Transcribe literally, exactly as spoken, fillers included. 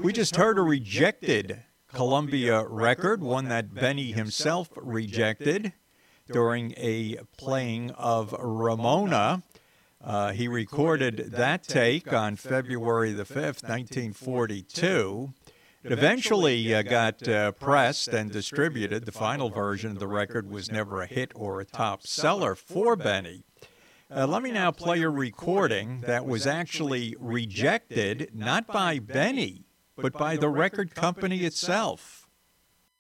We just heard a rejected Columbia record, one that Benny himself rejected during a playing of Ramona. Uh, he recorded that take on February the fifth, nineteen forty-two. It eventually uh, got uh, pressed and distributed. The final version of the record was never a hit or a top seller for Benny. Uh, let me now play a recording that was actually rejected, not by Benny, but by the record company itself.